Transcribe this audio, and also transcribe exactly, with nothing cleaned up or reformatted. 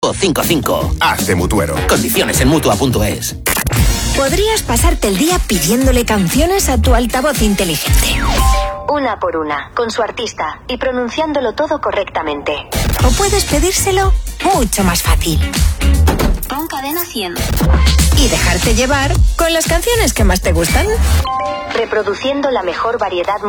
cinco cinco cinco. Haz de Mutuero. Condiciones en mutua punto es. Podrías pasarte el día pidiéndole canciones a tu altavoz inteligente. Una por una, con su artista, y pronunciándolo todo correctamente. O puedes pedírselo mucho más fácil. Pon Cadena cien. Y dejarte llevar con las canciones que más te gustan. Reproduciendo la mejor variedad